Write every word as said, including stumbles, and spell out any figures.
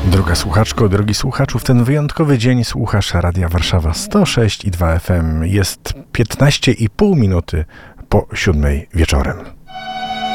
Droga słuchaczko, drogi słuchaczu, w ten wyjątkowy dzień słuchasz Radia Warszawa sto sześć i dwa F M. Jest piętnaście i pół minuty po siódmej wieczorem.